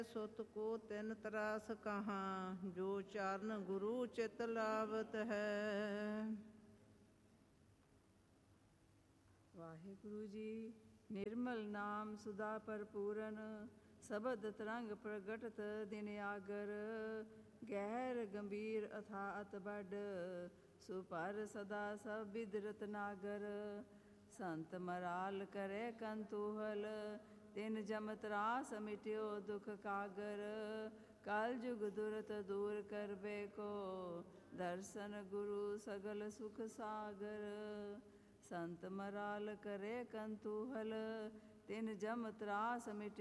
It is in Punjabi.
ਸੁਤ ਕੋ ਤਿਨ ਤਰਾਸ ਕਹਾਂ, ਜੋ ਚਰਨ ਗੁਰੂ ਚਿਤ ਲਾਵਤ ਹੈ। ਵਾਹਿਗੁਰੂ ਜੀ। ਨਿਰਮਲ ਨਾਮ ਸੁਦਾ ਭਰਪੂਰਨ, ਸ਼ਬਦ ਤਰੰਗ ਪ੍ਰਗਟਤ ਦਿਨ ਆਗਰ। ਗਹਿਰ ਗੰਭੀਰ ਅਥਾਹ ਬਡ, ਸੁਪਰ ਸਦਾ ਸਭ ਬਿਦ ਰਤਨਾਗਰ। ਸੰਤ ਮਰਾਲ ਕਰੇ ਕੰਤੂਹਲ, ਤਿਨ ਜਮ ਤਰਾਸ ਮਿਟਿਓ ਦੁਖ ਕਾਗਰ। ਕਲ ਜੁਗ ਦੁਰਤ ਦੂਰ ਕਰਬੇ ਕੋ, ਦਰਸ਼ਨ ਗੁਰੂ ਸਗਲ ਸੁਖ ਸਾਗਰ। ਸੰਤ ਮਰਾਲ ਕਰੇ ਕੰਤੂਹਲ, ਤਿਨ ਜਮ ਤਰਾਸ ਮਿਟਿਓ